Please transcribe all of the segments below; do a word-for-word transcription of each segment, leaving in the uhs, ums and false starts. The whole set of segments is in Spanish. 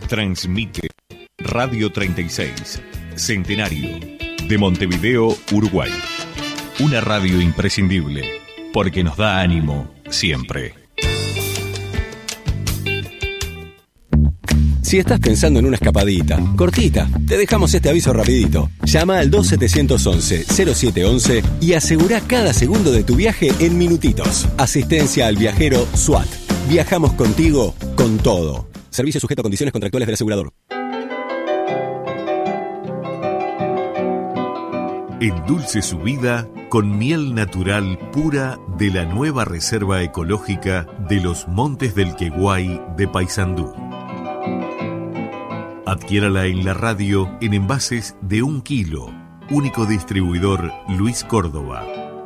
Transmite Radio treinta y seis, Centenario, de Montevideo, Uruguay. Una radio imprescindible, porque nos da ánimo siempre. Si estás pensando en una escapadita, cortita, te dejamos este aviso rapidito. Llama al dos setecientos once cero siete once y asegura cada segundo de tu viaje en minutitos. Asistencia al viajero SWAT. Viajamos contigo con todo. Servicio sujeto a condiciones contractuales del asegurador. Endulce su vida con miel natural pura de la nueva reserva ecológica de los Montes del Queguay de Paysandú. Adquiérala en la radio en envases de un kilo. Único distribuidor Luis Córdoba.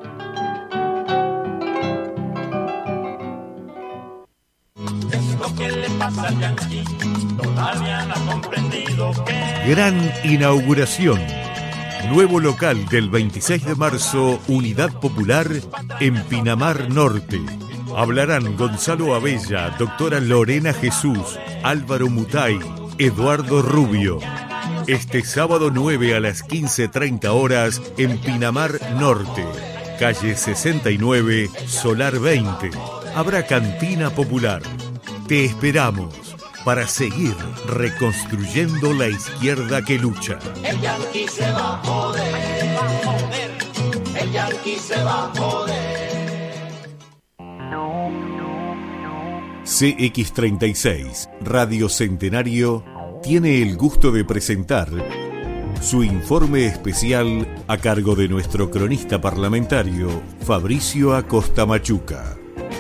Gran inauguración. Nuevo local del veintiséis de marzo, Unidad Popular, en Pinamar Norte. Hablarán Gonzalo Abella, doctora Lorena Jesús, Álvaro Mutay, Eduardo Rubio. Este sábado nueve a las quince treinta horas en Pinamar Norte, calle sesenta y nueve, Solar veinte. Habrá cantina popular. Te esperamos para seguir reconstruyendo la izquierda que lucha. El yanqui se va a joder, va a joder. El yanqui se va a joder. C X treinta y seis, Radio Centenario, tiene el gusto de presentar su informe especial a cargo de nuestro cronista parlamentario, Fabricio Acosta Machuca.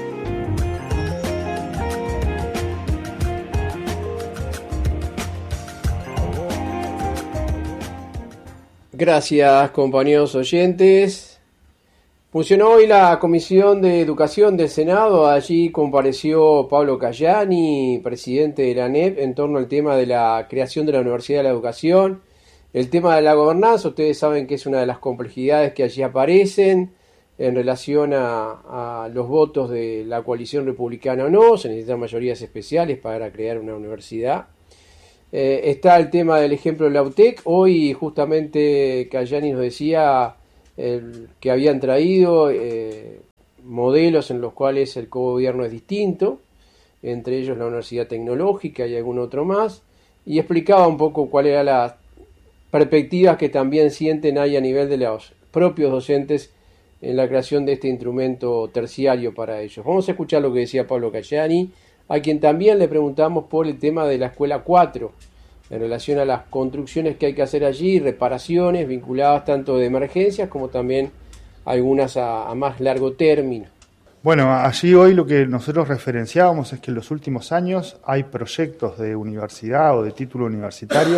Gracias, compañeros oyentes. Funcionó hoy la Comisión de Educación del Senado. Allí compareció Pablo Cayani, presidente de la A N E P, en torno al tema de la creación de la Universidad de la Educación. El tema de la gobernanza, ustedes saben que es una de las complejidades que allí aparecen en relación a, a los votos de la coalición republicana o no. Se necesitan mayorías especiales para crear una universidad. Eh, está el tema del ejemplo de la U T E C. Hoy justamente Cayani nos decía el, que habían traído eh, modelos en los cuales el cogobierno es distinto, entre ellos la Universidad Tecnológica y algún otro más, y explicaba un poco cuáles eran las perspectivas que también sienten ahí a nivel de los propios docentes en la creación de este instrumento terciario para ellos. Vamos a escuchar lo que decía Pablo Cayani, a quien también le preguntamos por el tema de la Escuela cuatro, en relación a las construcciones que hay que hacer allí, reparaciones vinculadas tanto de emergencias como también algunas a, a más largo término. Bueno, allí hoy lo que nosotros referenciábamos es que en los últimos años hay proyectos de universidad o de título universitario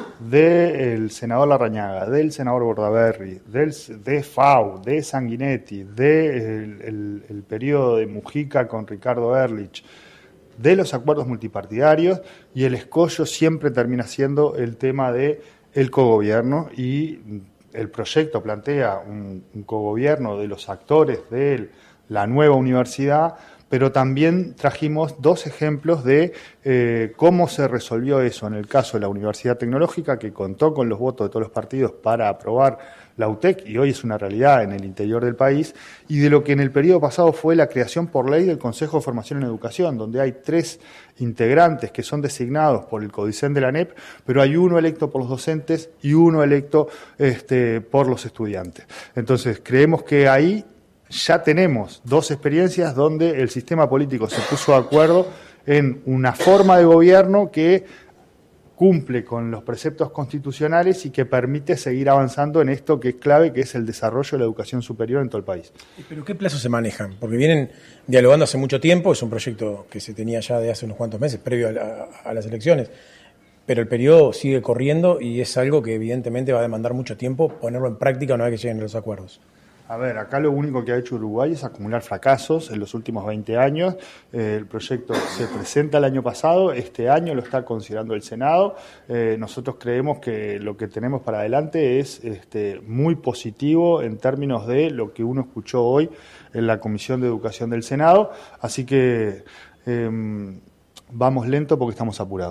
del senador Larrañaga, del senador Bordaberry, del, de F A U, de Sanguinetti, del de el, el periodo de Mujica con Ricardo Ehrlich, de los acuerdos multipartidarios, y el escollo siempre termina siendo el tema de el cogobierno, y el proyecto plantea un, un cogobierno de los actores de la nueva universidad, pero también trajimos dos ejemplos de eh, cómo se resolvió eso en el caso de la Universidad Tecnológica, que contó con los votos de todos los partidos para aprobar la U T E C, y hoy es una realidad en el interior del país, y de lo que en el periodo pasado fue la creación por ley del Consejo de Formación en Educación, donde hay tres integrantes que son designados por el CODICEN de la A N E P, pero hay uno electo por los docentes y uno electo este, por los estudiantes. Entonces, creemos que ahí ya tenemos dos experiencias donde el sistema político se puso de acuerdo en una forma de gobierno que cumple con los preceptos constitucionales y que permite seguir avanzando en esto que es clave, que es el desarrollo de la educación superior en todo el país. ¿Pero qué plazos se manejan? Porque vienen dialogando hace mucho tiempo, es un proyecto que se tenía ya de hace unos cuantos meses, previo a, la, a las elecciones, pero el periodo sigue corriendo y es algo que evidentemente va a demandar mucho tiempo ponerlo en práctica una vez que lleguen los acuerdos. A ver, acá lo único que ha hecho Uruguay es acumular fracasos en los últimos veinte años. Eh, el proyecto se presenta el año pasado, este año lo está considerando el Senado. Eh, nosotros creemos que lo que tenemos para adelante es este, muy positivo en términos de lo que uno escuchó hoy en la Comisión de Educación del Senado. Así que eh, vamos lento porque estamos apurados.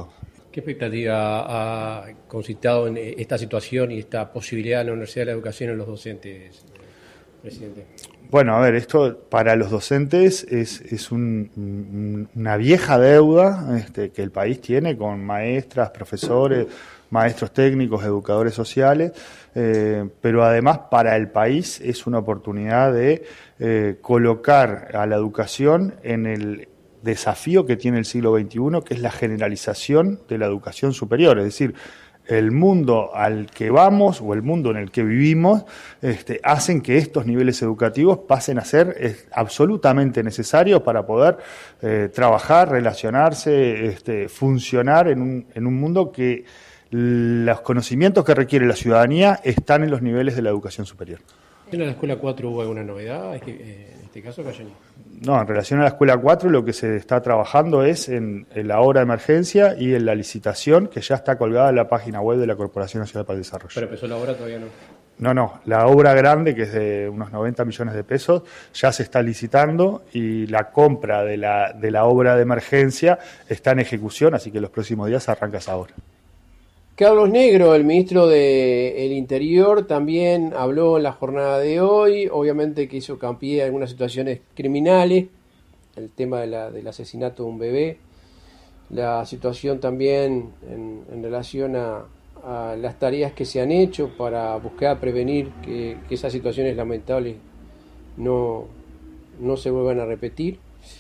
¿Qué expectativa ha concitado en esta situación y esta posibilidad en la Universidad de la Educación en los docentes, presidente? Bueno, a ver, esto para los docentes es, es un, un, una vieja deuda este, que el país tiene con maestras, profesores, maestros técnicos, educadores sociales, eh, pero además para el país es una oportunidad de eh, colocar a la educación en el desafío que tiene el siglo veintiuno, que es la generalización de la educación superior, es decir, el mundo al que vamos o el mundo en el que vivimos este, hacen que estos niveles educativos pasen a ser es, absolutamente necesarios para poder eh, trabajar, relacionarse, este, funcionar en un, en un mundo que los conocimientos que requiere la ciudadanía están en los niveles de la educación superior. ¿En la escuela cuatro hubo alguna novedad? Es que, eh, en este caso, Cayani. No, en relación a la escuela cuatro lo que se está trabajando es en, en la obra de emergencia y en la licitación que ya está colgada en la página web de la Corporación Nacional para el Desarrollo. Pero empezó la obra, todavía no. No, no, la obra grande, que es de unos noventa millones de pesos, ya se está licitando y la compra de la, de la obra de emergencia está en ejecución, así que los próximos días arranca esa obra. Carlos Negro, el ministro del Interior, también habló en la jornada de hoy, obviamente que hizo hincapié en algunas situaciones criminales, el tema de la, del asesinato de un bebé, la situación también en, en relación a, a las tareas que se han hecho para buscar prevenir que, que esas situaciones lamentables no, no se vuelvan a repetir.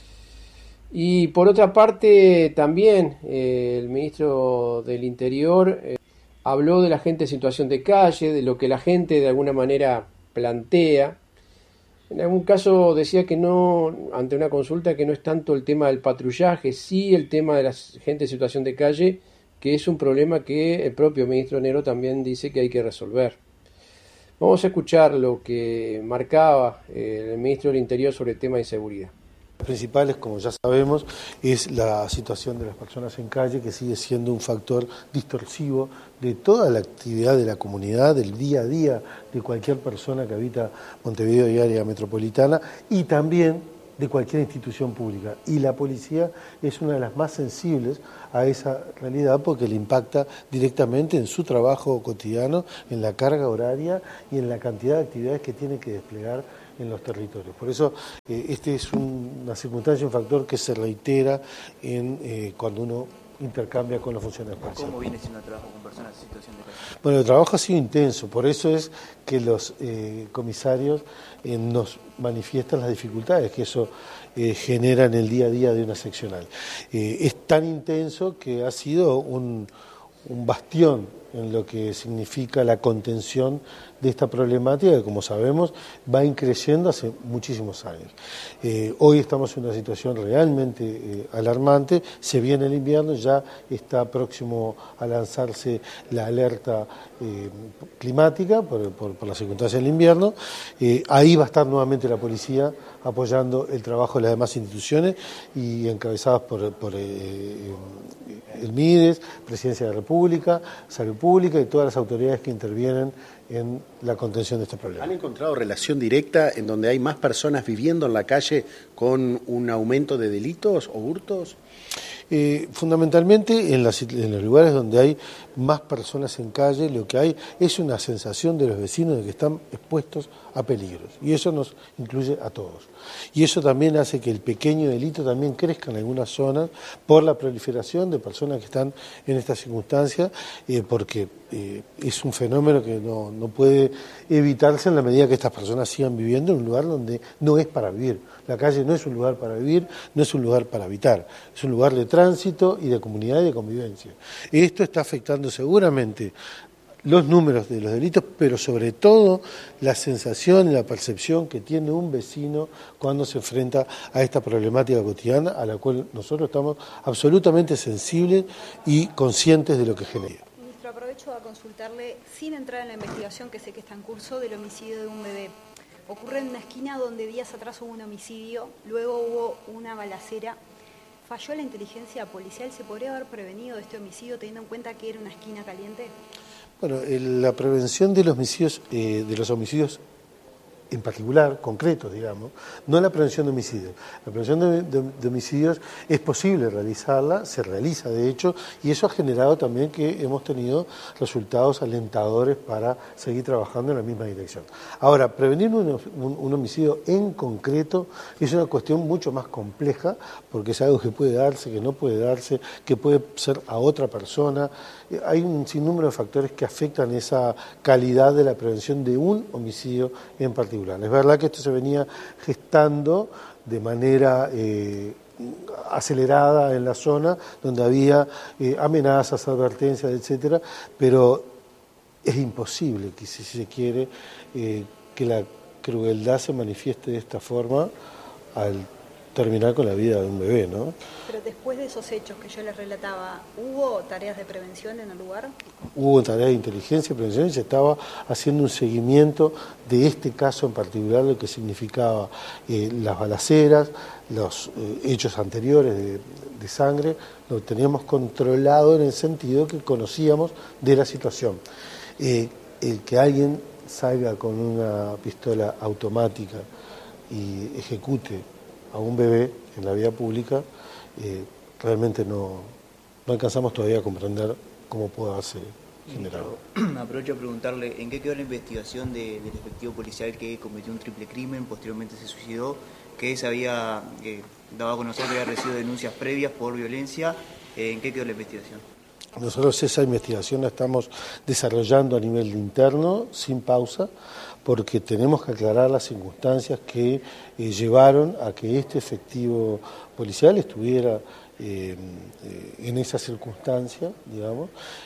Y por otra parte también eh, el ministro del Interior eh, habló de la gente en situación de calle, de lo que la gente de alguna manera plantea. En algún caso decía que no, ante una consulta, que no es tanto el tema del patrullaje, sí el tema de la gente en situación de calle, que es un problema que el propio ministro Negro también dice que hay que resolver. Vamos a escuchar lo que marcaba eh, el ministro del Interior sobre el tema de inseguridad. Principales, como ya sabemos, es la situación de las personas en calle, que sigue siendo un factor distorsivo de toda la actividad de la comunidad, del día a día de cualquier persona que habita Montevideo y área metropolitana, y también de cualquier institución pública. Y la policía es una de las más sensibles a esa realidad porque le impacta directamente en su trabajo cotidiano, en la carga horaria y en la cantidad de actividades que tiene que desplegar en los territorios. Por eso eh, este es un, una circunstancia, un factor que se reitera en eh, cuando uno intercambia con los funcionarios policiales. ¿Cómo viene siendo el trabajo con personas en situación de calle? Bueno, el trabajo ha sido intenso, por eso es que los eh, comisarios eh, nos manifiestan las dificultades que eso eh, genera en el día a día de una seccional. Eh, es tan intenso que ha sido un, un bastión en lo que significa la contención de esta problemática que, como sabemos, va increciendo hace muchísimos años. Eh, hoy estamos en una situación realmente eh, alarmante, se viene el invierno, ya está próximo a lanzarse la alerta eh, climática por, por, por las circunstancias del invierno, eh, ahí va a estar nuevamente la policía apoyando el trabajo de las demás instituciones y encabezadas por, por eh, el MIDES, Presidencia de la República, Salud Pública y todas las autoridades que intervienen en la contención de este problema. ¿Han encontrado relación directa en donde hay más personas viviendo en la calle con un aumento de delitos o hurtos? Eh, fundamentalmente en, las, en los lugares donde hay más personas en calle, lo que hay es una sensación de los vecinos de que están expuestos a peligros, y eso nos incluye a todos. Y eso también hace que el pequeño delito también crezca en algunas zonas por la proliferación de personas que están en estas circunstancias, eh, porque eh, es un fenómeno que no, no puede evitarse en la medida que estas personas sigan viviendo en un lugar donde no es para vivir. La calle no es un lugar para vivir, no es un lugar para habitar, es un lugar de tránsito y de comunidad y de convivencia. Esto está afectando seguramente los números de los delitos, pero sobre todo la sensación y la percepción que tiene un vecino cuando se enfrenta a esta problemática cotidiana a la cual nosotros estamos absolutamente sensibles y conscientes de lo que genera. Ministro, aprovecho a consultarle, sin entrar en la investigación que sé que está en curso, del homicidio de un bebé. Ocurre en una esquina donde días atrás hubo un homicidio, luego hubo una balacera. ¿Falló la inteligencia policial? ¿Se podría haber prevenido este homicidio teniendo en cuenta que era una esquina caliente? Bueno, el, la prevención de los homicidios, eh, de los homicidios en particular, concretos, digamos, no la prevención de homicidios. La prevención de, de, de homicidios es posible realizarla, se realiza de hecho, y eso ha generado también que hemos tenido resultados alentadores para seguir trabajando en la misma dirección. Ahora, prevenir un, un, un homicidio en concreto es una cuestión mucho más compleja, porque es algo que puede darse, que no puede darse, que puede ser a otra persona. Hay un sinnúmero de factores que afectan esa calidad de la prevención de un homicidio en particular. Es verdad que esto se venía gestando de manera eh, acelerada en la zona, donde había eh, amenazas, advertencias, etcétera, pero es imposible que, si se quiere, eh, que la crueldad se manifieste de esta forma al terminar con la vida de un bebé, ¿no? Pero después de esos hechos que yo les relataba, ¿hubo tareas de prevención en el lugar? Hubo tareas de inteligencia y prevención y se estaba haciendo un seguimiento de este caso en particular, lo que significaba eh, las balaceras, los eh, hechos anteriores de, de sangre, lo teníamos controlado en el sentido que conocíamos de la situación. Eh, el que alguien salga con una pistola automática y ejecute a un bebé en la vía pública, eh, realmente no, no alcanzamos todavía a comprender cómo puede haberse generado. Aprovecho a preguntarle, ¿en qué quedó la investigación de, del efectivo policial que cometió un triple crimen, posteriormente se suicidó, que se había eh, dado a conocer que había recibido denuncias previas por violencia? Eh, ¿En qué quedó la investigación? Nosotros esa investigación la estamos desarrollando a nivel interno, sin pausa, porque tenemos que aclarar las circunstancias que eh, llevaron a que este efectivo policial estuviera eh, eh, en esa circunstancia, digamos,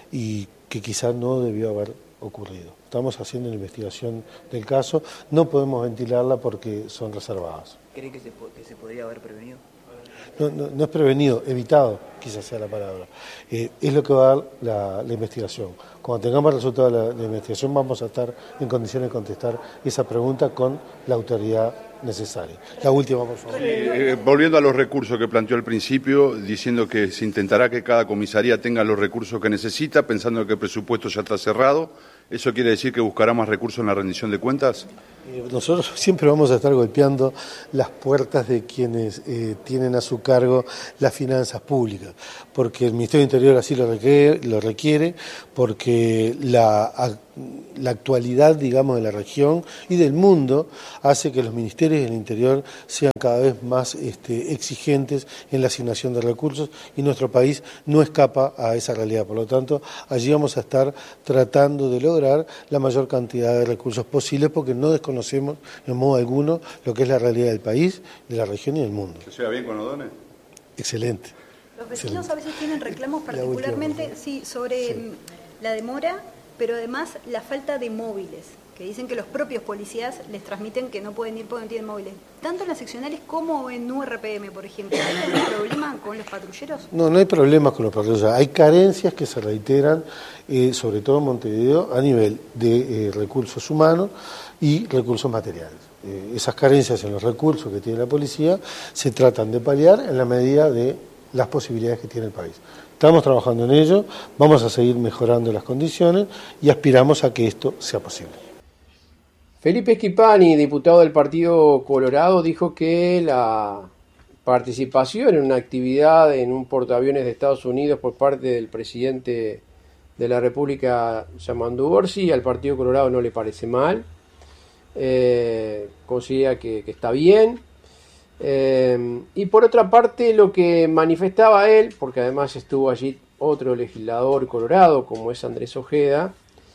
y que quizás no debió haber ocurrido. Estamos haciendo la investigación del caso, no podemos ventilarla porque son reservadas. ¿Cree que se, que se podría haber prevenido? No, no, no es prevenido, evitado, quizás sea la palabra. Eh, es lo que va a dar la, la investigación. Cuando tengamos el resultado de la, de la investigación vamos a estar en condiciones de contestar esa pregunta con la autoridad necesaria. La última, por favor. Eh, volviendo a los recursos que planteó al principio, diciendo que se intentará que cada comisaría tenga los recursos que necesita, pensando que el presupuesto ya está cerrado, ¿eso quiere decir que buscará más recursos en la rendición de cuentas? Nosotros siempre vamos a estar golpeando las puertas de quienes eh, tienen a su cargo las finanzas públicas, porque el Ministerio del Interior así lo requiere, lo requiere porque la, la actualidad, digamos, de la región y del mundo hace que los ministerios del Interior sean cada vez más este, exigentes en la asignación de recursos y nuestro país no escapa a esa realidad. Por lo tanto, allí vamos a estar tratando de lograr la mayor cantidad de recursos posibles porque no desconocemos en modo alguno lo que es la realidad del país, de la región y del mundo. ¿Que sea bien con O'Donnell? Excelente. Los vecinos Excelente. a veces tienen reclamos particularmente sí, sobre sí. la demora, pero además la falta de móviles, que dicen que los propios policías les transmiten que no pueden ir porque no tienen móviles. Tanto en las seccionales como en U R P M, por ejemplo. ¿Hay algún problema con los patrulleros? No, no hay problemas con los patrulleros. Hay carencias que se reiteran, eh, sobre todo en Montevideo, a nivel de eh, recursos humanos y recursos materiales. Eh, esas carencias en los recursos que tiene la policía se tratan de paliar en la medida de las posibilidades que tiene el país. Estamos trabajando en ello, vamos a seguir mejorando las condiciones y aspiramos a que esto sea posible. Felipe Schipani, diputado del Partido Colorado, dijo que la participación en una actividad en un portaaviones de Estados Unidos por parte del presidente de la República, Yamandu Orsi, al Partido Colorado no le parece mal, eh, considera que, que está bien. Eh, y por otra parte, lo que manifestaba él, porque además estuvo allí otro legislador colorado como es Andrés Ojeda,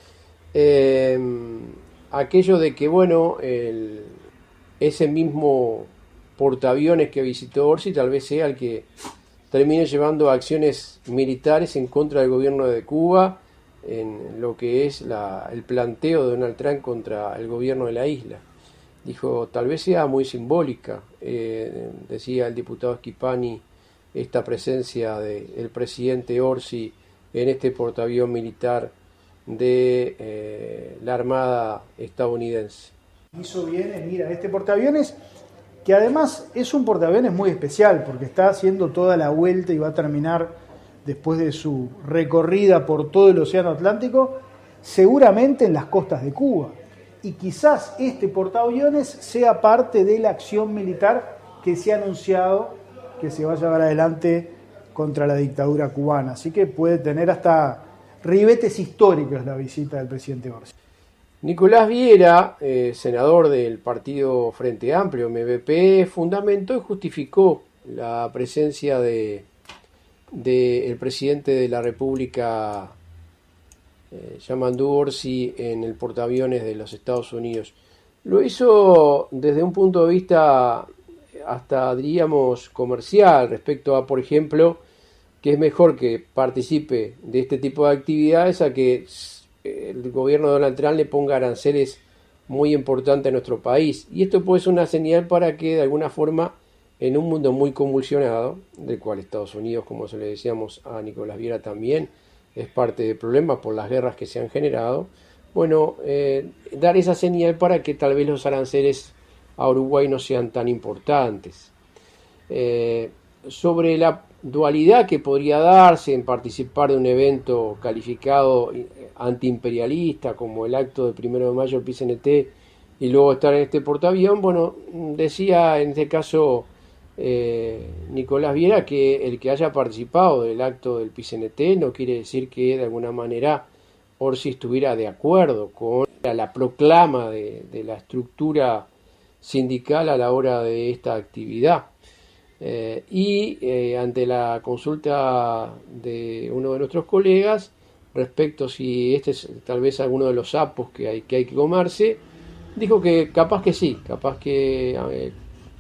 eh, aquello de que bueno, el, ese mismo portaaviones que visitó Orsi tal vez sea el que termine llevando acciones militares en contra del gobierno de Cuba en lo que es la, el planteo de Donald Trump contra el gobierno de la isla. Dijo, tal vez sea muy simbólica, eh, decía el diputado Schipani, esta presencia del presidente Orsi en este portaavión militar de eh, la Armada estadounidense. Hizo bien en ir a este portaaviones, que además es un portaaviones muy especial, porque está haciendo toda la vuelta y va a terminar, después de su recorrida por todo el Océano Atlántico, seguramente en las costas de Cuba. y quizás este portaaviones sea parte de la acción militar que se ha anunciado que se va a llevar adelante contra la dictadura cubana. Así que puede tener hasta ribetes históricos la visita del presidente Orsi. Nicolás Viera, eh, senador del partido Frente Amplio, M V P, fundamentó y justificó la presencia de, de el presidente de la República, eh, Yamandu Orsi, en el portaaviones de los Estados Unidos. Lo hizo desde un punto de vista hasta, diríamos, comercial, respecto a, por ejemplo, que es mejor que participe de este tipo de actividades a que el gobierno de Donald Trump le ponga aranceles muy importantes a nuestro país. Y esto puede ser una señal para que, de alguna forma, en un mundo muy convulsionado, del cual Estados Unidos, como se le decíamos a Nicolás Viera también, es parte del problema por las guerras que se han generado, bueno, eh, dar esa señal para que tal vez los aranceles a Uruguay no sean tan importantes. Eh, sobre la dualidad que podría darse en participar de un evento calificado antiimperialista como el acto del primero de mayo del P C N T y luego estar en este portaavión, bueno, decía en este caso eh, Nicolás Viera que el que haya participado del acto del P C N T no quiere decir que de alguna manera Orsi estuviera de acuerdo con la proclama de, de la estructura sindical a la hora de esta actividad. Eh, y eh, ante la consulta de uno de nuestros colegas respecto si este es tal vez alguno de los sapos que hay que, hay que comerse, dijo que capaz que sí, capaz que eh,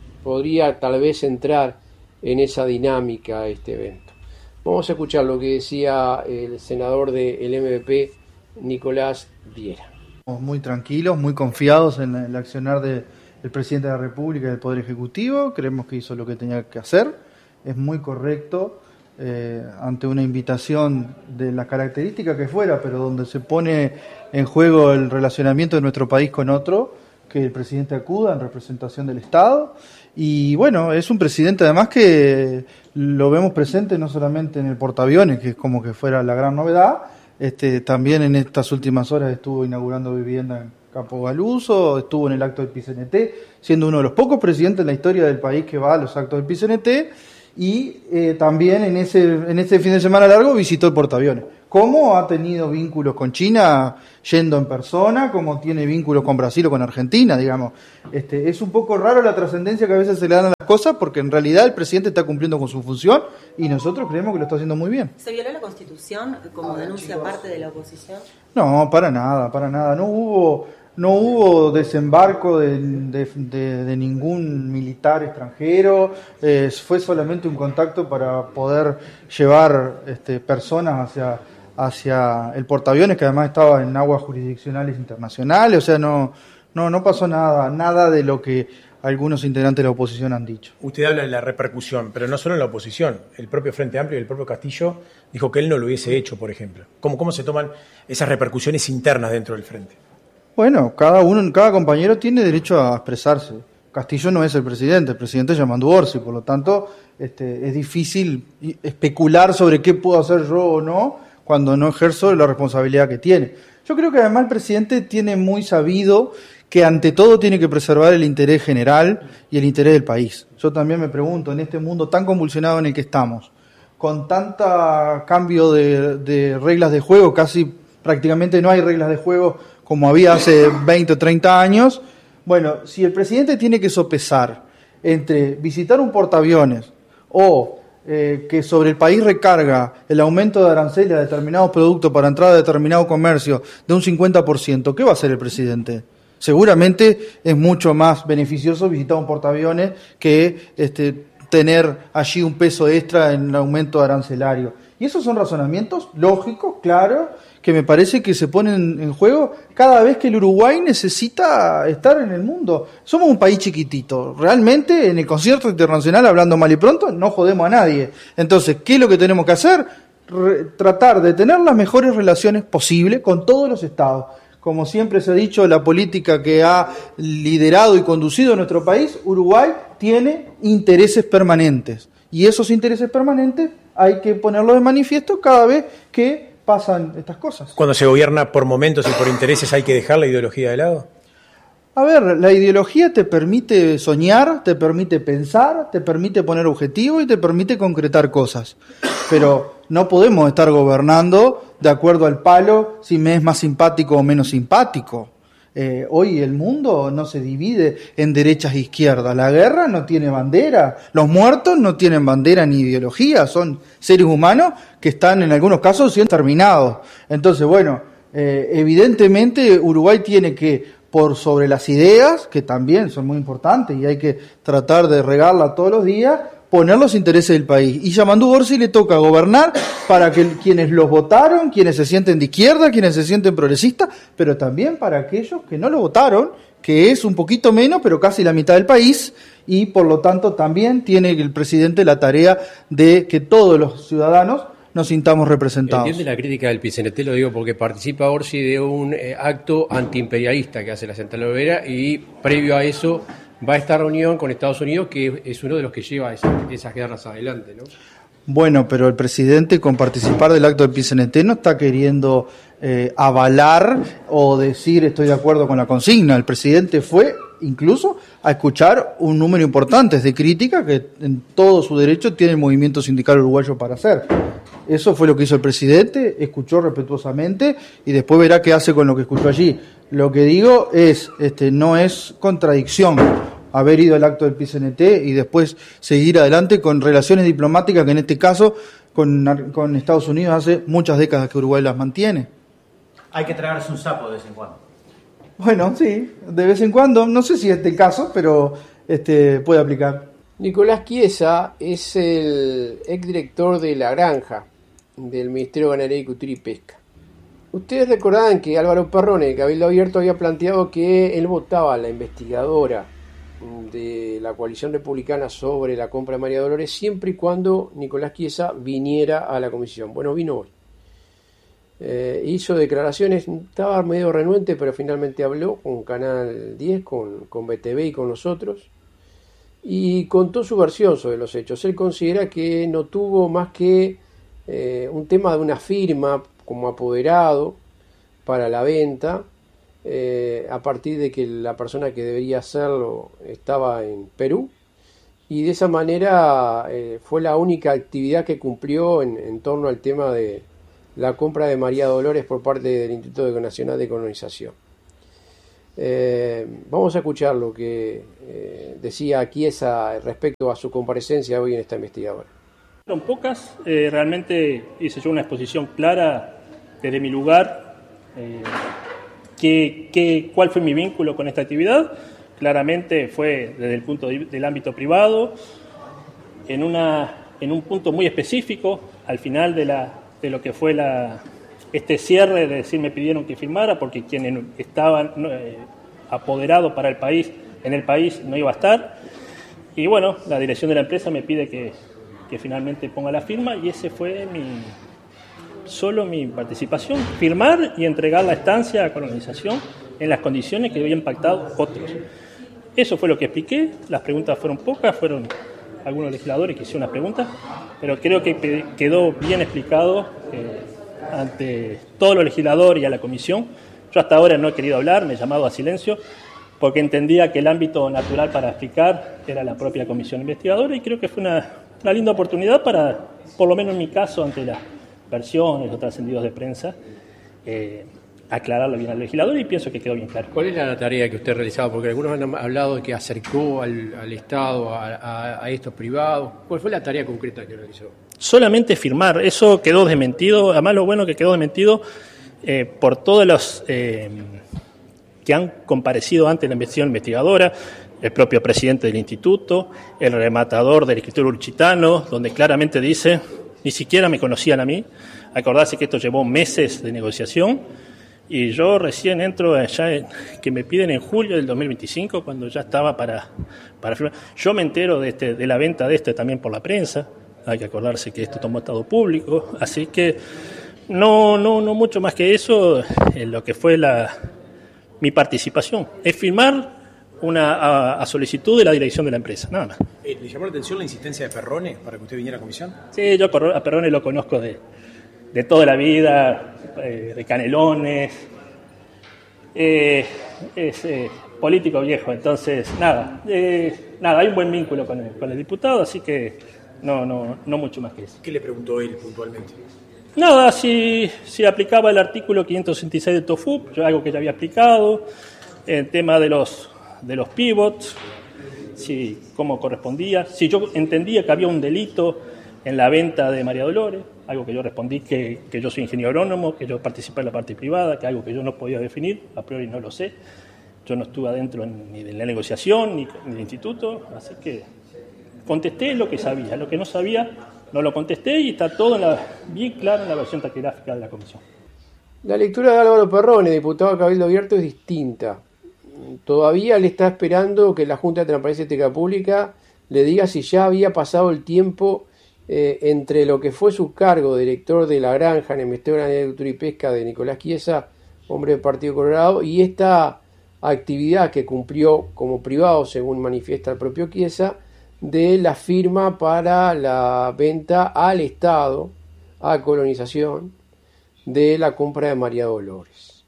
podría tal vez entrar en esa dinámica este evento. Vamos a escuchar lo que decía el senador del M V P, Nicolás Viera. Muy tranquilos, muy confiados en el accionar de el presidente de la República y del Poder Ejecutivo. Creemos que hizo lo que tenía que hacer, es muy correcto eh, ante una invitación de la característica que fuera, pero donde se pone en juego el relacionamiento de nuestro país con otro, que el presidente acuda en representación del Estado. Y bueno, es un presidente además que lo vemos presente no solamente en el portaaviones, que es como que fuera la gran novedad, este, también en estas últimas horas estuvo inaugurando vivienda en Campo Galuso, estuvo en el acto del P C N T, siendo uno de los pocos presidentes en la historia del país que va a los actos del P C N T, y eh, también en ese, en ese fin de semana largo visitó el portaaviones. ¿Cómo ha tenido vínculos con China yendo en persona? ¿Cómo tiene vínculos con Brasil o con Argentina? Digamos, este, es un poco raro la trascendencia que a veces se le dan a las cosas, porque en realidad el presidente está cumpliendo con su función y nosotros creemos que lo está haciendo muy bien. ¿Se violó la Constitución como denuncia parte de la oposición? No, para nada, para nada. No hubo... No hubo desembarco de, de, de, de ningún militar extranjero, eh, fue solamente un contacto para poder llevar este, personas hacia, hacia el portaaviones, que además estaba en aguas jurisdiccionales internacionales. O sea, no, no, no pasó nada, nada de lo que algunos integrantes de la oposición han dicho. Usted habla de la repercusión, pero no solo en la oposición. El propio Frente Amplio y el propio Castillo dijo que él no lo hubiese hecho, por ejemplo. ¿Cómo, cómo se toman esas repercusiones internas dentro del Frente? Bueno, cada uno, cada compañero tiene derecho a expresarse. Castillo no es el presidente, el presidente es Yamandu Orsi, por lo tanto este, es difícil especular sobre qué puedo hacer yo o no cuando no ejerzo la responsabilidad que tiene. Yo creo que además el presidente tiene muy sabido que ante todo tiene que preservar el interés general y el interés del país. Yo también me pregunto, en este mundo tan convulsionado en el que estamos, con tanta cambio de, de reglas de juego, casi prácticamente no hay reglas de juego como había hace veinte o treinta años, bueno, si el presidente tiene que sopesar entre visitar un portaaviones o eh, que sobre el país recarga el aumento de aranceles a determinados productos para entrada de determinado comercio de un cincuenta por ciento, ¿qué va a hacer el presidente? Seguramente es mucho más beneficioso visitar un portaaviones que este, tener allí un peso extra en el aumento arancelario. Y esos son razonamientos lógicos, claros, que me parece que se ponen en juego cada vez que el Uruguay necesita estar en el mundo. Somos un país chiquitito. Realmente, en el concierto internacional, hablando mal y pronto, no jodemos a nadie. Entonces, ¿qué es lo que tenemos que hacer? Re- tratar de tener las mejores relaciones posibles con todos los estados. Como siempre se ha dicho, la política que ha liderado y conducido nuestro país, Uruguay tiene intereses permanentes. Y esos intereses permanentes hay que ponerlos de manifiesto cada vez que pasan estas cosas. Cuando se gobierna por momentos y por intereses, ¿hay que dejar la ideología de lado? A ver, la ideología te permite soñar, te permite pensar, te permite poner objetivos y te permite concretar cosas. Pero no podemos estar gobernando de acuerdo al palo si me es más simpático o menos simpático. Eh, hoy el mundo no se divide en derechas e izquierdas. La guerra no tiene bandera. Los muertos no tienen bandera ni ideología. Son seres humanos que están en algunos casos siendo terminados. Entonces, bueno, eh, evidentemente Uruguay tiene que, por sobre las ideas, que también son muy importantes y hay que tratar de regarlas todos los días, poner los intereses del país. Y Yamandu Orsi le toca gobernar para que quienes los votaron, quienes se sienten de izquierda, quienes se sienten progresistas, pero también para aquellos que no lo votaron, que es un poquito menos, pero casi la mitad del país, y por lo tanto también tiene el presidente la tarea de que todos los ciudadanos nos sintamos representados. Entiende la crítica del P C N T, lo digo porque participa Orsi de un eh, acto antiimperialista que hace la Central Obrera y previo a eso va a esta reunión con Estados Unidos, que es uno de los que lleva esas, esas guerras adelante, ¿no? Bueno, pero el presidente con participar del acto del P C N T no está queriendo eh, avalar o decir estoy de acuerdo con la consigna. El presidente fue incluso a escuchar un número importante de crítica que en todo su derecho tiene el movimiento sindical uruguayo para hacer. Eso fue lo que hizo el presidente, escuchó respetuosamente y después verá qué hace con lo que escuchó allí. Lo que digo es, este, no es contradicción haber ido al acto del P C N T y después seguir adelante con relaciones diplomáticas que en este caso con, con Estados Unidos hace muchas décadas que Uruguay las mantiene. Hay que tragarse un sapo de vez en cuando. Bueno, sí, de vez en cuando, no sé si es este caso, pero este puede aplicar. Nicolás Chiesa es el exdirector de La Granja, del Ministerio de Ganadería, Agricultura y Pesca. Ustedes recordarán que Álvaro Perrone, de Cabildo Abierto, había planteado que él votaba a la investigadora de la coalición republicana sobre la compra de María Dolores siempre y cuando Nicolás Chiesa viniera a la comisión. Bueno, vino hoy. Eh, hizo declaraciones, estaba medio renuente, pero finalmente habló con Canal diez, con, con B T V y con nosotros, y contó su versión sobre los hechos. Él considera que no tuvo más que eh, un tema de una firma como apoderado para la venta, eh, a partir de que la persona que debería hacerlo estaba en Perú, y de esa manera eh, fue la única actividad que cumplió en, en torno al tema de la compra de María Dolores por parte del Instituto Nacional de Colonización. Eh, vamos a escuchar lo que eh, decía Chiesa respecto a su comparecencia hoy en esta investigadora. Fueron pocas, eh, realmente hice yo una exposición clara desde mi lugar, eh, que, que, cuál fue mi vínculo con esta actividad. Claramente fue desde el punto de, del ámbito privado, en, una, en un punto muy específico, al final de, la, de lo que fue la, este cierre, de decir, me pidieron que firmara porque quienes estaban eh, apoderados para el país, en el país no iba a estar. Y bueno, la dirección de la empresa me pide que, que finalmente ponga la firma y ese fue mi, solo mi participación, firmar y entregar la estancia a colonización en las condiciones que habían pactado otros. Eso fue lo que expliqué, las preguntas fueron pocas, fueron algunos legisladores que hicieron unas preguntas, pero creo que quedó bien explicado eh, ante todos los legisladores y a la comisión. Yo hasta ahora no he querido hablar, me he llamado a silencio, porque entendía que el ámbito natural para explicar era la propia comisión investigadora y creo que fue una, una linda oportunidad para, por lo menos en mi caso, ante las versiones o trascendidos de prensa, eh, aclararlo bien al legislador y pienso que quedó bien claro. ¿Cuál es la tarea que usted realizaba? Porque algunos han hablado de que acercó al, al Estado a, a, a estos privados. ¿Cuál fue la tarea concreta que realizó? Solamente firmar, eso quedó desmentido, además lo bueno que quedó desmentido eh, por todos los eh, que han comparecido ante la investigación investigadora, el propio presidente del instituto, el rematador del escritor urchitano, donde claramente dice, ni siquiera me conocían a mí, acordarse que esto llevó meses de negociación, y yo recién entro ya en, que me piden en julio del dos mil veinticinco, cuando ya estaba para, para firmar. Yo me entero de, este, de la venta de este también por la prensa, hay que acordarse que esto tomó estado público, así que no, no, no mucho más que eso en lo que fue la, mi participación. Es firmar una a, a solicitud de la dirección de la empresa, nada más. Eh, ¿Le llamó la atención la insistencia de Perrone para que usted viniera a comisión? Sí, yo a Perrone lo conozco de, de toda la vida, eh, de Canelones. Eh, es, eh, político viejo, entonces nada, eh, nada, hay un buen vínculo con el, con el diputado, así que no, no, no mucho más que eso. ¿Qué le preguntó él puntualmente? Nada, si, si aplicaba el artículo quinientos sesenta y seis del TOFUP, yo algo que ya había aplicado, el tema de los, de los pivots, si, cómo correspondía, si yo entendía que había un delito en la venta de María Dolores, algo que yo respondí que, que yo soy ingeniero agrónomo, que yo participé en la parte privada, que algo que yo no podía definir, a priori no lo sé, yo no estuve adentro ni de la negociación ni, ni del instituto, así que contesté lo que sabía, lo que no sabía no lo contesté y está todo en la, bien claro en la versión taquigráfica de la comisión. La lectura de Álvaro Perrone, diputado a Cabildo Abierto, es distinta. Todavía le está esperando que la Junta de Transparencia y Ética Pública le diga si ya había pasado el tiempo eh, entre lo que fue su cargo de director de la granja en el Ministerio de Agricultura y Pesca de Nicolás Chiesa, hombre del Partido Colorado, y esta actividad que cumplió como privado, según manifiesta el propio Chiesa, de la firma para la venta al Estado, a colonización, de la compra de María Dolores.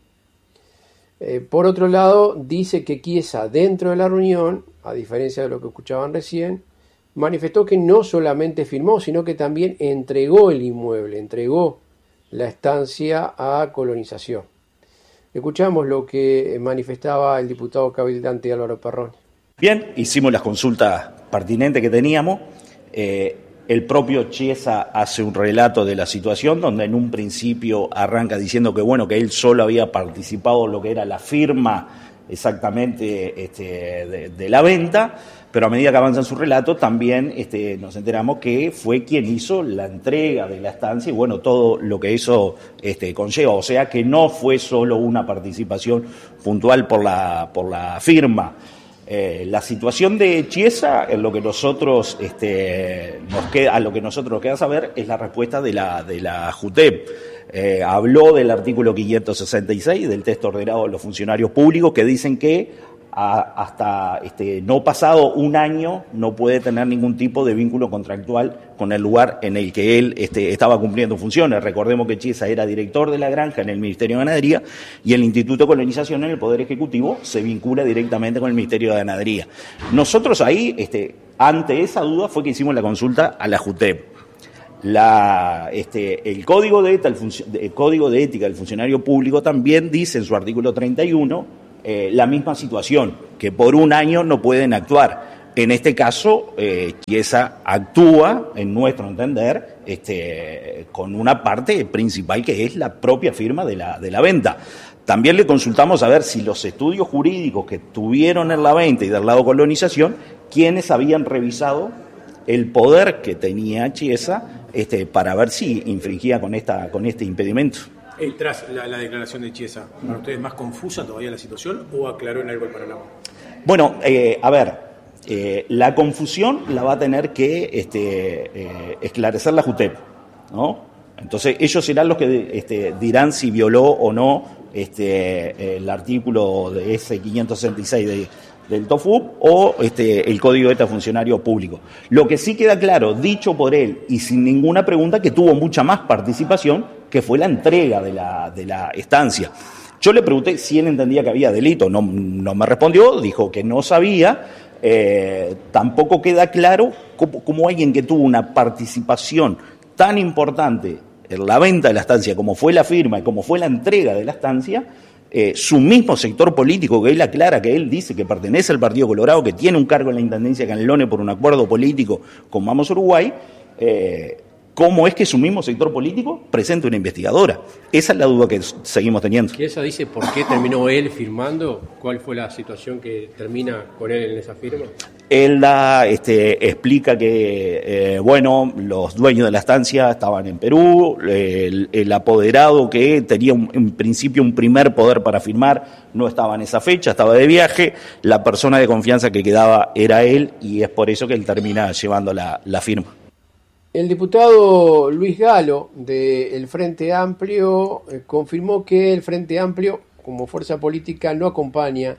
Eh, por otro lado, dice que Chiesa, dentro de la reunión, a diferencia de lo que escuchaban recién, manifestó que no solamente firmó, sino que también entregó el inmueble, entregó la estancia a colonización. Escuchamos lo que manifestaba el diputado cabildante Álvaro Perrone. Bien, hicimos las consultas pertinentes que teníamos. Eh, el propio Chiesa hace un relato de la situación, donde en un principio arranca diciendo que bueno, que él solo había participado en lo que era la firma exactamente este, de, de la venta, pero a medida que avanza en su relato también este, nos enteramos que fue quien hizo la entrega de la estancia y bueno, todo lo que eso este, conlleva, o sea que no fue solo una participación puntual por la, por la firma. Eh, la situación de Chiesa, en lo que nosotros este, nos queda, a lo que nosotros nos queda saber es la respuesta de la de la JUTEP. Eh, habló del artículo quinientos sesenta y seis del texto ordenado de los funcionarios públicos que dicen que a, hasta este, no pasado un año no puede tener ningún tipo de vínculo contractual con el lugar en el que él este, estaba cumpliendo funciones. Recordemos que Chiesa era director de la granja en el Ministerio de Ganadería y el Instituto de Colonización en el Poder Ejecutivo se vincula directamente con el Ministerio de Ganadería. Nosotros ahí, este, ante esa duda, fue que hicimos la consulta a la JUTEP. La, este, el, código de, el, el Código de Ética del Funcionario Público también dice en su artículo treinta y uno eh, la misma situación, que por un año no pueden actuar. En este caso, eh, Chiesa actúa, en nuestro entender, este, con una parte principal que es la propia firma de la, de la venta. También le consultamos a ver si los estudios jurídicos que tuvieron en la venta y del lado colonización, quienes habían revisado el poder que tenía Chiesa este, para ver si infringía con, esta, con este impedimento. Eh, tras la, la declaración de Chiesa, ¿para ustedes más confusa todavía la situación o aclaró en algo el panorama? Bueno, eh, a ver, eh, la confusión la va a tener que este, eh, esclarecer la JUTEP, ¿no? Entonces ellos serán los que este, dirán si violó o no este, el artículo de ese quinientos sesenta y seis de, del TOFUP o este, el Código de Ética Funcionario Público. Lo que sí queda claro, dicho por él y sin ninguna pregunta, que tuvo mucha más participación, que fue la entrega de la, de la estancia. Yo le pregunté si él entendía que había delito, no, no me respondió, dijo que no sabía. Eh, tampoco queda claro cómo, cómo alguien que tuvo una participación tan importante en la venta de la estancia, como fue la firma y como fue la entrega de la estancia, eh, su mismo sector político, que él aclara que él dice que pertenece al Partido Colorado, que tiene un cargo en la Intendencia de Canelones por un acuerdo político con Vamos Uruguay, eh, ¿cómo es que su mismo sector político presenta una investigadora? Esa es la duda que seguimos teniendo. ¿Chiesa dice por qué terminó él firmando? ¿Cuál fue la situación que termina con él en esa firma? Él da, este, explica que, eh, bueno, los dueños de la estancia estaban en Perú, el, el apoderado que tenía un, en principio un primer poder para firmar no estaba en esa fecha, estaba de viaje, la persona de confianza que quedaba era él y es por eso que él termina llevando la, la firma. El diputado Luis Galo del Frente Amplio eh, confirmó que el Frente Amplio, como fuerza política, no acompaña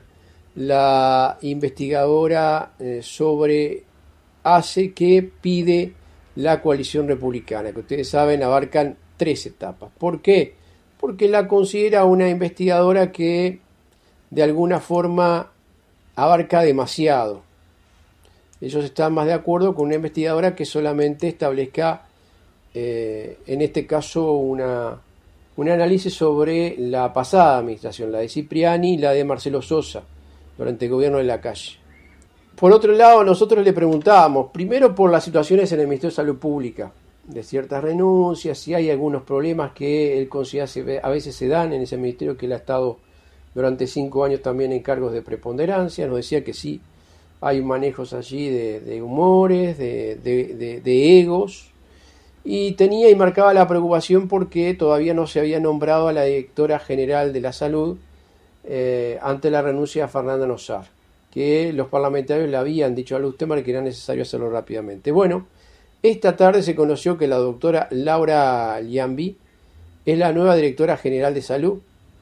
la investigadora eh, sobre A C E que pide la coalición republicana, que ustedes saben abarcan tres etapas. ¿Por qué? Porque la considera una investigadora que de alguna forma abarca demasiado. Ellos están más de acuerdo con una investigadora que solamente establezca, eh, en este caso, una, un análisis sobre la pasada administración, la de Cipriani y la de Marcelo Sosa, durante el gobierno de Lacalle. Por otro lado, nosotros le preguntábamos, primero por las situaciones en el Ministerio de Salud Pública, de ciertas renuncias, si hay algunos problemas que él considera se, a veces se dan en ese ministerio, que él ha estado durante cinco años también en cargos de preponderancia. Nos decía que sí, hay manejos allí de, de humores, de, de, de, de egos, y tenía y marcaba la preocupación porque todavía no se había nombrado a la directora general de la salud eh, ante la renuncia a Fernanda Nosar, que los parlamentarios le habían dicho a Lustemar que era necesario hacerlo rápidamente. Bueno, esta tarde se conoció que la doctora Laura Liambi es la nueva directora general de salud.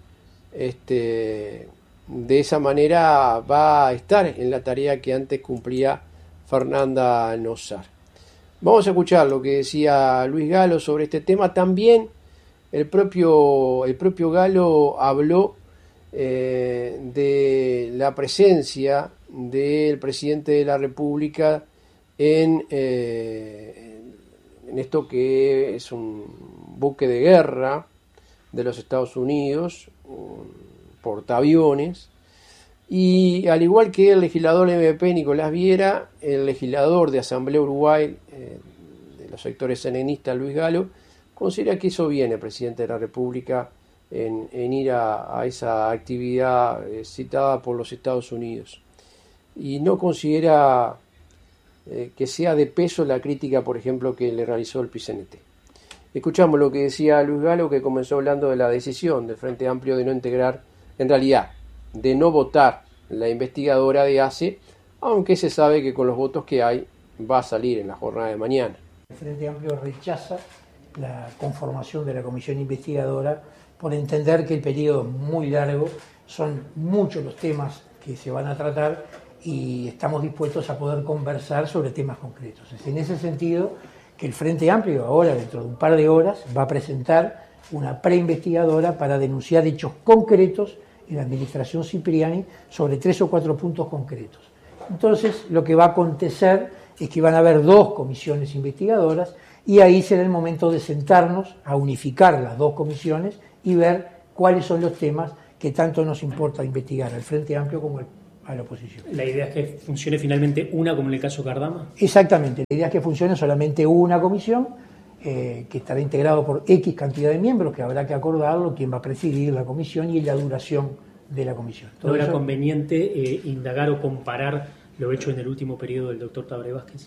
Este, de esa manera va a estar en la tarea que antes cumplía Fernanda Nosar. Vamos a escuchar lo que decía Luis Galo sobre este tema. También el propio, el propio Galo habló eh, de la presencia del presidente de la República en, eh, en esto que es un buque de guerra de los Estados Unidos, un portaaviones, y al igual que el legislador M V P Nicolás Viera, el legislador de Asamblea Uruguay eh, de los sectores senenistas Luis Galo considera que hizo bien el presidente de la República en, en ir a, a esa actividad eh, citada por los Estados Unidos, y no considera eh, que sea de peso la crítica, por ejemplo, que le realizó el P C N T. Escuchamos lo que decía Luis Galo, que comenzó hablando de la decisión del Frente Amplio de no integrar, en realidad, de no votar la investigadora de A C E, aunque se sabe que con los votos que hay va a salir en la jornada de mañana. El Frente Amplio rechaza la conformación de la comisión investigadora por entender que el periodo es muy largo, son muchos los temas que se van a tratar y estamos dispuestos a poder conversar sobre temas concretos. Es en ese sentido que el Frente Amplio ahora, dentro de un par de horas, va a presentar una preinvestigadora para denunciar hechos concretos en la administración Cipriani sobre tres o cuatro puntos concretos. Entonces, lo que va a acontecer es que van a haber dos comisiones investigadoras y ahí será el momento de sentarnos a unificar las dos comisiones y ver cuáles son los temas que tanto nos importa investigar al Frente Amplio como a la oposición. ¿La idea es que funcione finalmente una, como en el caso Cardama? Exactamente, la idea es que funcione solamente una comisión, eh, que estará integrado por X cantidad de miembros, que habrá que acordarlo, quién va a presidir la comisión y la duración de la comisión. Todo ¿No era eso... conveniente eh, indagar o comparar lo hecho en el último periodo del doctor Tabaré Vázquez?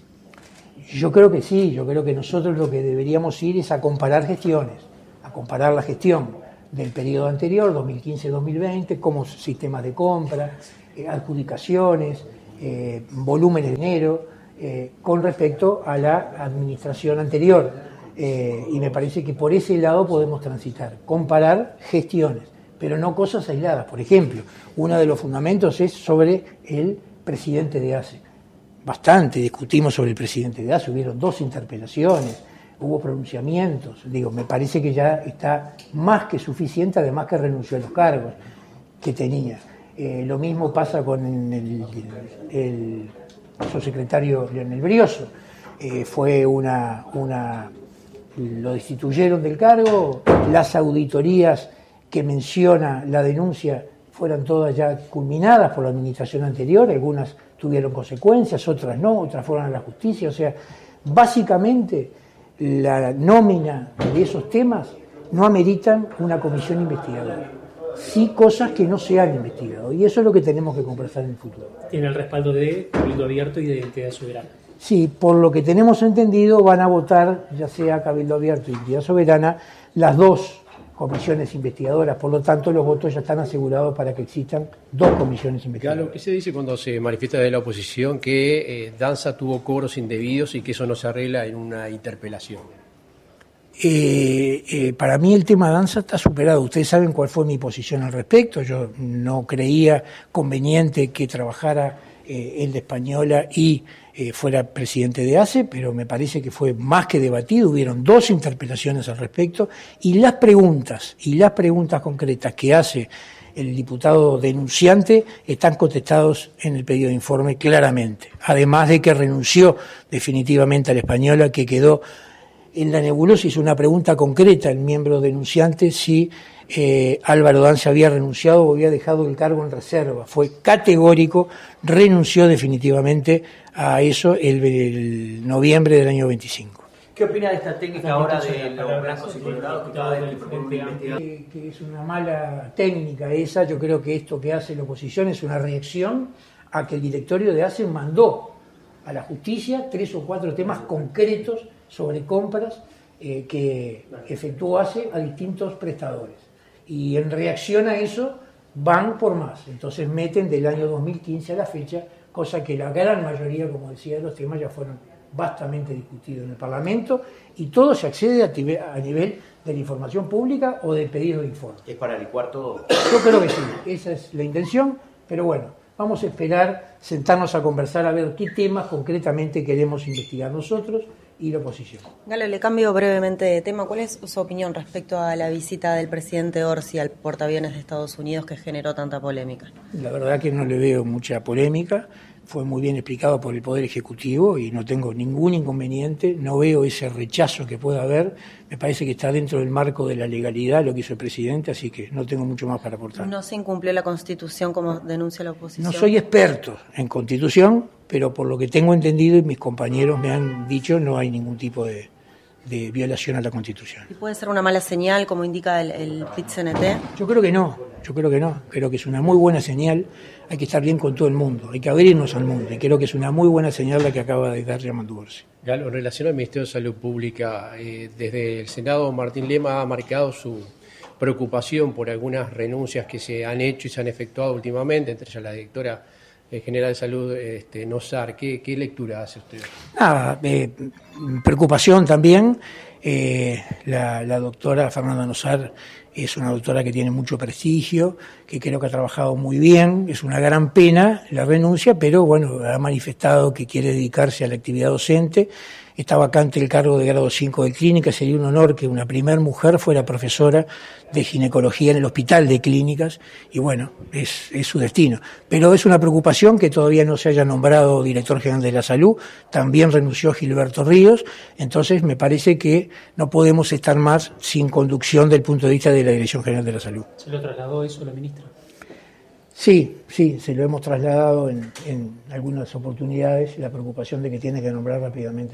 Yo creo que sí, yo creo que nosotros lo que deberíamos ir es a comparar gestiones, a comparar la gestión del periodo anterior, dos mil quince dos mil veinte, como sistemas de compra, eh, adjudicaciones, eh, volúmenes de dinero, eh, con respecto a la administración anterior. Eh, y me parece que por ese lado podemos transitar, comparar gestiones, pero no cosas aisladas. Por ejemplo, uno de los fundamentos es sobre el presidente de A C E. Bastante discutimos sobre el presidente de A C E, hubieron dos interpelaciones, hubo pronunciamientos, digo, me parece que ya está más que suficiente, además que renunció a los cargos que tenía. Eh, lo mismo pasa con el, el, el subsecretario Leonel Brioso, eh, fue una, una, lo destituyeron del cargo, las auditorías que menciona la denuncia fueron todas ya culminadas por la administración anterior, algunas tuvieron consecuencias, otras no, otras fueron a la justicia, o sea, básicamente la nómina de esos temas no ameritan una comisión investigadora, sí cosas que no se han investigado, y eso es lo que tenemos que conversar en el futuro. Tiene el respaldo de Cabildo Abierto y de Entidad Soberana. Sí, por lo que tenemos entendido van a votar, ya sea Cabildo Abierto y Entidad Soberana, las dos comisiones investigadoras, por lo tanto los votos ya están asegurados para que existan dos comisiones investigadoras. Claro, ¿qué se dice cuando se manifiesta de la oposición que eh, Danza tuvo cobros indebidos y que eso no se arregla en una interpelación? Eh, eh, para mí el tema Danza está superado. Ustedes saben cuál fue mi posición al respecto. Yo no creía conveniente que trabajara eh, el de Española y eh, fuera presidente de A C E, pero me parece que fue más que debatido. Hubieron dos interpelaciones al respecto y las preguntas y las preguntas concretas que hace el diputado denunciante están contestados en el pedido de informe claramente. Además de que renunció definitivamente a la Española, que quedó en la nebulosa. Hizo una pregunta concreta el miembro denunciante si eh, Álvaro Danza había renunciado o había dejado el cargo en reserva. Fue categórico, renunció definitivamente a eso el, el noviembre del año veinticinco. ¿Qué opina de esta técnica ahora de los blancos y colorados que cada vez que proponen una investigación? Que, que es una mala técnica esa. Yo creo que esto que hace la oposición es una reacción a que el directorio de A C E mandó a la justicia tres o cuatro temas concretos sobre compras eh, que efectuó A C E a distintos prestadores. Y en reacción a eso van por más. Entonces meten del año dos mil quince a la fecha, cosa que la gran mayoría, como decía, de los temas ya fueron vastamente discutidos en el Parlamento, y todo se accede a, a nivel de la información pública o del pedido de informe. ¿Es para licuar todo? Yo creo que sí, esa es la intención, pero bueno, vamos a esperar, sentarnos a conversar a ver qué temas concretamente queremos investigar nosotros y la oposición. Galo, le cambio brevemente de tema. ¿Cuál es su opinión respecto a la visita del presidente Orsi al portaaviones de Estados Unidos que generó tanta polémica? La verdad que no le veo mucha polémica. Fue muy bien explicado por el Poder Ejecutivo y no tengo ningún inconveniente, no veo ese rechazo que pueda haber, me parece que está dentro del marco de la legalidad lo que hizo el presidente, así que no tengo mucho más para aportar. ¿No se incumplió la Constitución como denuncia la oposición? No soy experto en Constitución, pero por lo que tengo entendido y mis compañeros me han dicho, no hay ningún tipo de, de violación a la Constitución. ¿Y puede ser una mala señal, como indica el, el P I T C N T? Yo creo que no, yo creo que no, creo que es una muy buena señal. Hay que estar bien con todo el mundo, hay que abrirnos al mundo, y creo que es una muy buena señal la que acaba de dar Yamandu Orsi. Galo, en relación al Ministerio de Salud Pública, eh, desde el Senado Martín Lema ha marcado su preocupación por algunas renuncias que se han hecho y se han efectuado últimamente, entre ellas la directora eh, general de Salud, este, Nosar. ¿Qué, qué lectura hace usted? Nada, eh, preocupación también. Eh, la, la doctora Fernanda Nosar es una doctora que tiene mucho prestigio, que creo que ha trabajado muy bien, es una gran pena la renuncia, pero bueno, ha manifestado que quiere dedicarse a la actividad docente. Está vacante el cargo de grado cinco de clínica, sería un honor que una primer mujer fuera profesora de ginecología en el hospital de clínicas, y bueno, es, es su destino. Pero es una preocupación que todavía no se haya nombrado director general de la salud, también renunció Gilberto Ríos, entonces me parece que no podemos estar más sin conducción del punto de vista de la Dirección General de la Salud. ¿Se lo trasladó eso a la ministra? Sí, sí, se lo hemos trasladado en, en algunas oportunidades, la preocupación de que tiene que nombrar rápidamente